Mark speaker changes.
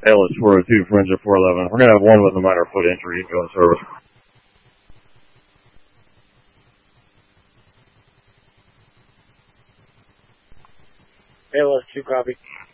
Speaker 1: ALS 402, Forensic 411. We're going to have one with a minor foot injury go in service.
Speaker 2: ALS 2, copy.